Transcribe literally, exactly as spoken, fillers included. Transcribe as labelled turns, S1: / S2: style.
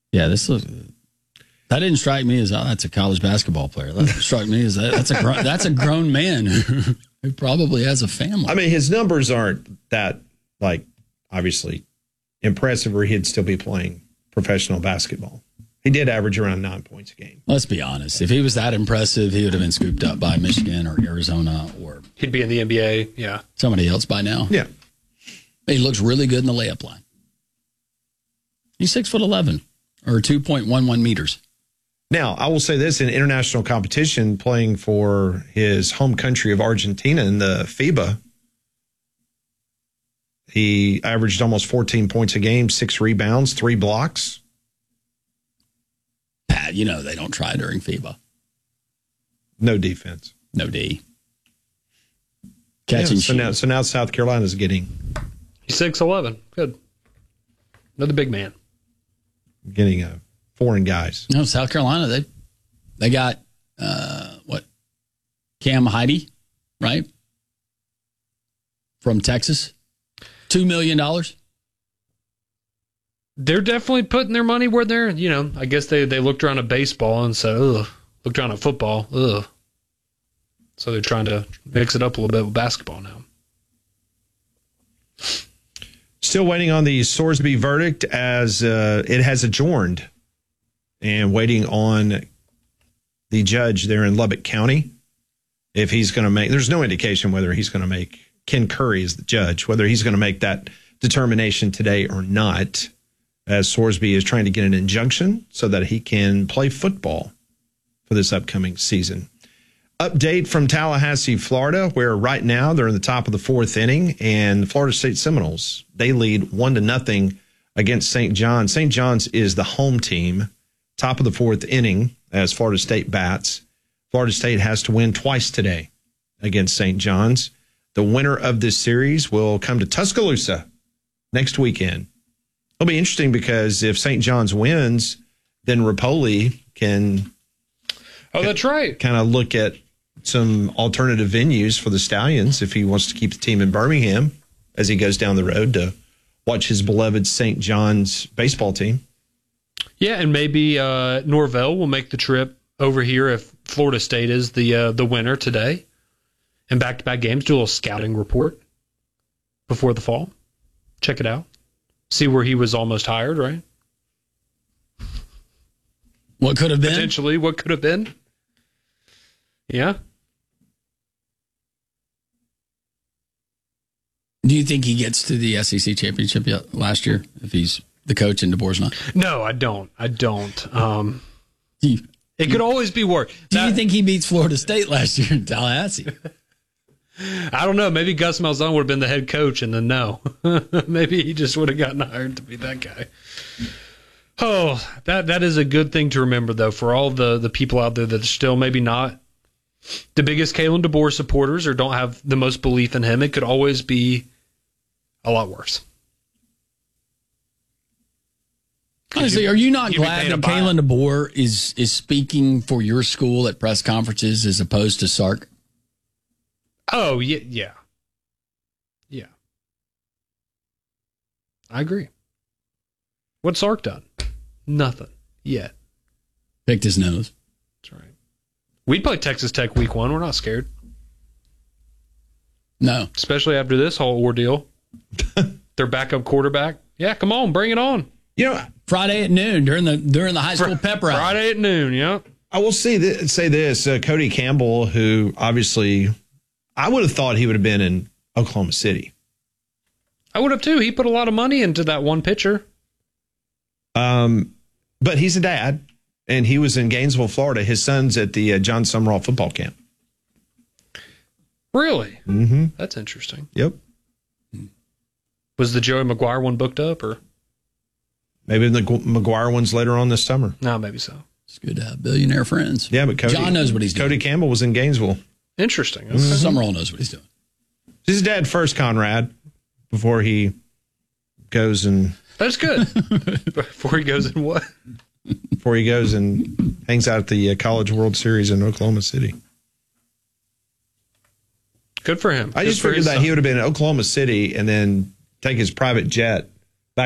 S1: Yeah, this looks. That didn't strike me as, oh, that's a college basketball player. That struck me as, that's a grown, that's a grown man who, who probably has a family.
S2: I mean, his numbers aren't that, like, obviously impressive, or he'd still be playing professional basketball. He did average around nine points a game.
S1: Let's be honest. If he was that impressive, he would have been scooped up by Michigan or Arizona, or
S3: he'd be in the N B A. Yeah,
S1: somebody else by now.
S2: Yeah,
S1: he looks really good in the layup line. He's six foot eleven, or two point one one meters.
S2: Now, I will say this, in international competition, playing for his home country of Argentina in the FIBA, he averaged almost fourteen points a game, six rebounds, three blocks.
S1: Pat, you know they don't try during FIBA.
S2: No defense.
S1: No D. Catching
S2: yeah, so now, so now South Carolina's getting...
S3: He's six eleven. Good. Another big man.
S2: Getting a... foreign guys.
S1: No, South Carolina, they they got, uh, what, Cam Heide, right? From Texas. two million dollars.
S3: They're definitely putting their money where they're, you know, I guess they, they looked around at baseball and said, ugh, looked around at football, ugh. So they're trying to mix it up a little bit with basketball now.
S2: Still waiting on the Sorsby verdict as uh, it has adjourned, and waiting on the judge there in Lubbock County. If he's going to make, there's no indication whether he's going to make, Ken Curry is the judge, whether he's going to make that determination today or not, as Sorsby is trying to get an injunction so that he can play football for this upcoming season. Update from Tallahassee, Florida, where right now they're in the top of the fourth inning, and the Florida State Seminoles, they lead one to nothing against Saint John's. Saint John's is the home team. Top of the fourth inning as Florida State bats. Florida State has to win twice today against Saint John's. The winner of this series will come to Tuscaloosa next weekend. It'll be interesting because if Saint John's wins, then Rapoli can
S3: oh, that's right.
S2: kind of look at some alternative venues for the Stallions if he wants to keep the team in Birmingham as he goes down the road to watch his beloved Saint John's baseball team.
S3: Yeah, and maybe uh, Norvell will make the trip over here if Florida State is the uh, the winner today. And back-to-back games, do a little scouting report before the fall. Check it out. See where he was almost hired, right?
S1: What could have been?
S3: Potentially, what could have been. Yeah.
S1: Do you think he gets to the S E C championship yet last year if he's the coach and DeBoer's not?
S3: No, I don't. I don't. Um,
S1: you,
S3: it
S1: you,
S3: could always be worse.
S1: Do that, you think he beats Florida State last year in Tallahassee?
S3: I don't know. Maybe Gus Malzahn would have been the head coach, and then no. Maybe he just would have gotten hired to be that guy. Oh, that that is a good thing to remember, though, for all the, the people out there that are still maybe not the biggest Kalen DeBoer supporters or don't have the most belief in him. It could always be a lot worse.
S1: Honestly, you, are you not glad that Kalen DeBoer is, is speaking for your school at press conferences as opposed to Sark?
S3: Oh, yeah, yeah. Yeah. I agree. What's Sark done? Nothing yet.
S1: Picked his nose.
S3: That's right. We'd play Texas Tech week one. We're not scared.
S1: No.
S3: Especially after this whole ordeal. Their backup quarterback. Yeah, come on, bring it on.
S2: You know,
S1: Friday at noon during the during the high school
S3: fr-
S1: pep rally.
S3: Friday at noon, yeah.
S2: I will say this, say this uh, Cody Campbell, who obviously I would have thought he would have been in Oklahoma City.
S3: I would have too. He put a lot of money into that one pitcher.
S2: Um, but he's a dad, and he was in Gainesville, Florida. His son's at the uh, John Summerall football camp.
S3: Really?
S2: Mm-hmm.
S3: That's interesting.
S2: Yep.
S3: Was the Joey McGuire one booked up, or
S2: maybe the McGuire one's later on this summer?
S3: No, maybe so.
S1: It's good to have billionaire friends.
S2: Yeah, but Cody,
S1: John knows what he's doing.
S2: Cody Campbell was in Gainesville.
S3: Interesting. Okay.
S1: Mm-hmm. Summerall knows what he's doing.
S2: His dad first, Conrad, before he goes and...
S3: That's good. Before he goes and what?
S2: Before he goes and hangs out at the uh, College World Series in Oklahoma City.
S3: Good for him.
S2: I just figured that son. He would have been in Oklahoma City and then take his private jet